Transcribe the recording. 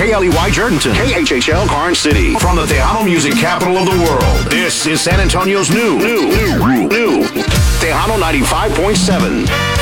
KLEY Jerdenton, KHHL Karnes City. From the Tejano music capital of the world, this is San Antonio's new Tejano 95.7.